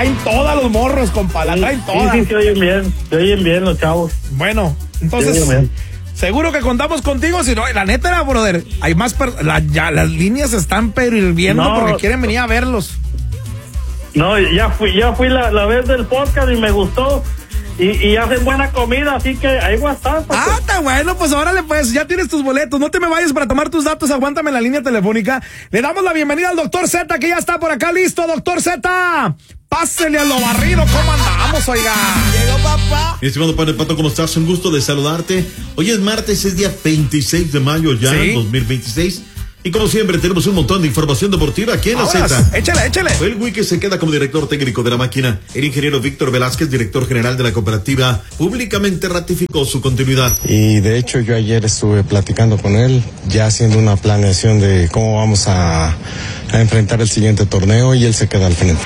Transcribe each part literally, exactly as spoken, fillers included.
traen todos los morros, compa, la traen todas. Sí, sí, se oyen bien, se oyen bien los chavos. Bueno, entonces, seguro que contamos contigo, si no, la neta era, brother, hay más, per- la, ya, las líneas están pero hirviendo no, porque quieren venir a verlos. No, ya fui, ya fui la, la vez del podcast y me gustó. Y, y hacen buena comida, así que ahí va a estar. Porque... Ah, está bueno, pues órale, pues, ya tienes tus boletos. No te me vayas para tomar tus datos, aguántame en la línea telefónica. Le damos la bienvenida al doctor Z, que ya está por acá listo. Doctor Z, pásele a lo barrido. ¿Cómo andamos, oiga? Llegó papá. Mi estimado padre Pato, ¿cómo estás? Un gusto de saludarte. Hoy es martes, es día veintiséis de mayo ya, ¿sí? dos mil veintiséis. Y como siempre, tenemos un montón de información deportiva aquí en la Z. Échale, échale. El Wiki se queda como director técnico de la máquina. El ingeniero Víctor Velázquez, director general de la cooperativa, públicamente ratificó su continuidad. Y de hecho, yo ayer estuve platicando con él, ya haciendo una planeación de cómo vamos a, a enfrentar el siguiente torneo, y él se queda al frente.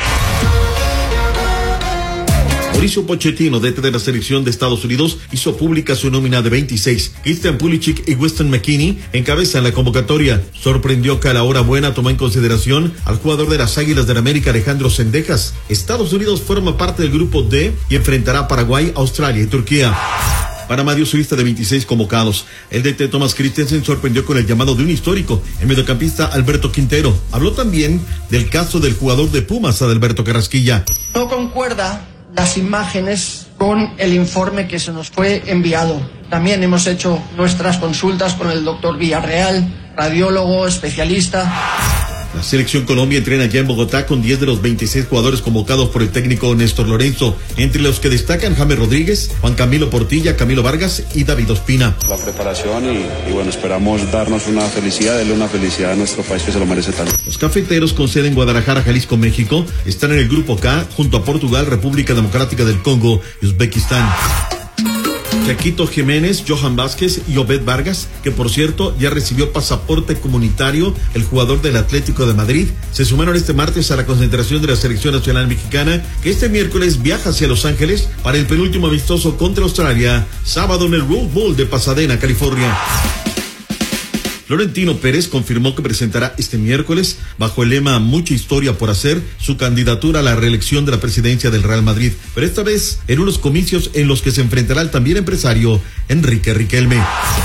Mauricio Pochettino, D T de la selección de Estados Unidos, hizo pública su nómina de veintiséis. Christian Pulisic y Weston McKennie encabezan la convocatoria. Sorprendió que a la hora buena tomó en consideración al jugador de las Águilas del América, Alejandro Zendejas. Estados Unidos forma parte del grupo D y enfrentará a Paraguay, Australia y Turquía. Panamá dio su lista de veintiséis convocados. El D T Thomas Christensen sorprendió con el llamado de un histórico, el mediocampista Alberto Quintero. Habló también del caso del jugador de Pumas, Adalberto Carrasquilla. No concuerda las imágenes con el informe que se nos fue enviado. También hemos hecho nuestras consultas con el doctor Villarreal, radiólogo, especialista. La selección Colombia entrena ya en Bogotá con diez de los veintiséis jugadores convocados por el técnico Néstor Lorenzo, entre los que destacan James Rodríguez, Juan Camilo Portilla, Camilo Vargas y David Ospina. La preparación y, y bueno, esperamos darnos una felicidad, darle una felicidad a nuestro país que se lo merece tanto. Los cafeteros con sede en Guadalajara, Jalisco, México, están en el grupo K junto a Portugal, República Democrática del Congo y Uzbekistán. Chaquito Jiménez, Johan Vázquez y Obed Vargas, que por cierto ya recibió pasaporte comunitario, el jugador del Atlético de Madrid, se sumaron este martes a la concentración de la selección nacional mexicana, que este miércoles viaja hacia Los Ángeles para el penúltimo amistoso contra Australia, sábado en el Rose Bowl de Pasadena, California. Florentino Pérez confirmó que presentará este miércoles, bajo el lema Mucha historia por hacer, su candidatura a la reelección de la presidencia del Real Madrid, pero esta vez en unos comicios en los que se enfrentará al también empresario Enrique Riquelme.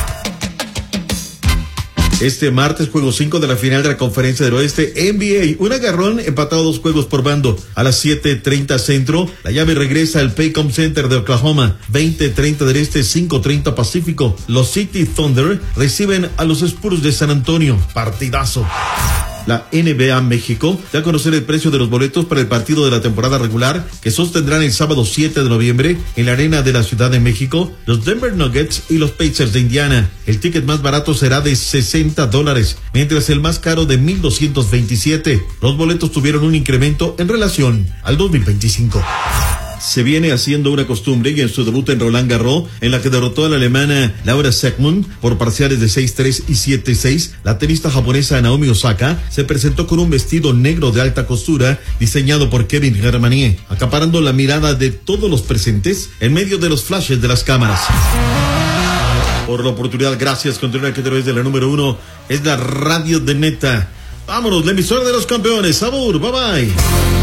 Este martes, juego cinco de la final de la Conferencia del Oeste N B A. Un agarrón empatado dos juegos por bando. A las siete treinta centro, la llave regresa al Paycom Center de Oklahoma. veinte treinta del Este, cinco treinta Pacífico. Los City Thunder reciben a los Spurs de San Antonio. Partidazo. La N B A México da a conocer el precio de los boletos para el partido de la temporada regular que sostendrán el sábado siete de noviembre en la Arena de la Ciudad de México, los Denver Nuggets y los Pacers de Indiana. El ticket más barato será de sesenta dólares, mientras el más caro de mil doscientos veintisiete. Los boletos tuvieron un incremento en relación al dos mil veinticinco. Se viene haciendo una costumbre y en su debut en Roland Garros, en la que derrotó a la alemana Laura Segmund por parciales de seis tres y siete seis, la tenista japonesa Naomi Osaka se presentó con un vestido negro de alta costura diseñado por Kevin Germanier, acaparando la mirada de todos los presentes en medio de los flashes de las cámaras. Por la oportunidad, gracias. Continúa que a través de la número uno es la radio de Neta. Vámonos, la emisora de los campeones. Sabor, bye bye.